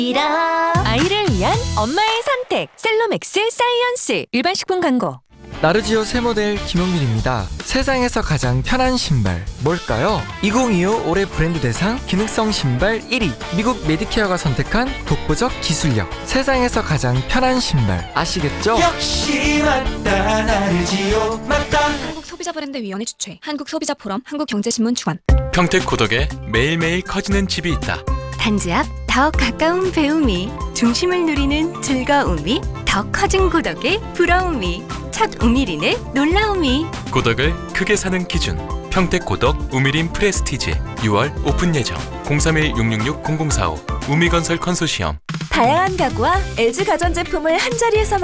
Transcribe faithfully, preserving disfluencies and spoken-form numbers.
이라 아이를 위한 엄마의 선택 셀로맥스 사이언스. 일반 식품 광고. 나르지오 새 모델 김용민입니다. 세상에서 가장 편한 신발 뭘까요? 이천이십오 올해 브랜드 대상 기능성 신발 일 위. 미국 메디케어가 선택한 독보적 기술력. 세상에서 가장 편한 신발 아시겠죠? 역시 맞다 나르지오 맞다. 한국소비자브랜드위원회 주최, 한국소비자포럼, 한국경제신문 주관. 평택 고덕에 매일매일 커지는 집이 있다. 단지 앞 더 가까운 배움이, 중심을 누리는 즐거움이, 더 커진 고덕의 부러움이, 첫 우미린의 놀라움이. 고덕을 크게 사는 기준. 평택 고덕 우미린 프레스티지. 유월 오픈 예정. 공삼일 육육육 공공사오. 우미건설 컨소시엄. 다양한 가구와 엘지 가전제품을 한자리에서